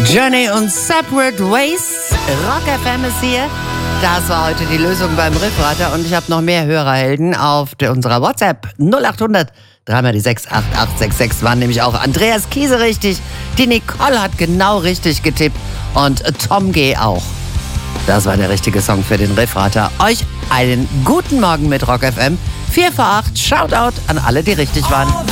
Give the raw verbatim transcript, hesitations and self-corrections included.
Journey und Separate Ways. Rock F M ist hier. Das war heute die Lösung beim Riffrater und ich habe noch mehr Hörerhelden auf der, unserer WhatsApp. null acht hundert dreimal die sechs acht acht sechs sechs waren nämlich auch Andreas Kiese richtig. Die Nicole hat genau richtig getippt und Tom G. auch. Das war der richtige Song für den Riffrater. Euch einen guten Morgen mit Rock F M. vier vor acht. Shoutout an alle, die richtig waren.